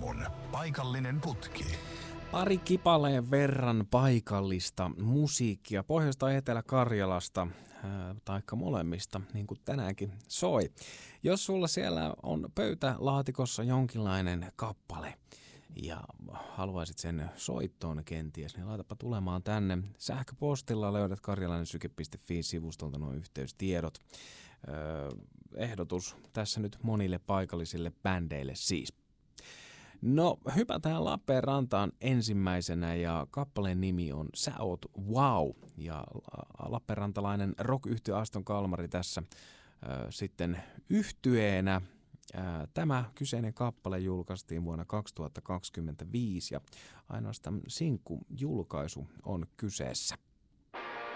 aamun paikallinen putki. Pari kipaleen verran paikallista musiikkia Pohjois- ja Etelä-Karjalasta, taikka molemmista, niin kuin tänäänkin soi. Jos sulla siellä on pöytälaatikossa jonkinlainen kappale ja haluaisit sen soittoon kenties, niin laitapa tulemaan tänne. Sähköpostilla löydät karjalainensyke.fi-sivustolta nuo yhteystiedot. Ehdotus tässä nyt monille paikallisille bändeille siis. No, hypätään Lappeenrantaan ensimmäisenä ja kappaleen nimi on Sä oot wow ja lappeenrantalainen rock-yhtye Aston Kalmari tässä sitten yhtyeenä. Tämä kyseinen kappale julkaistiin vuonna 2025 ja ainoastaan sinkkujulkaisu on kyseessä.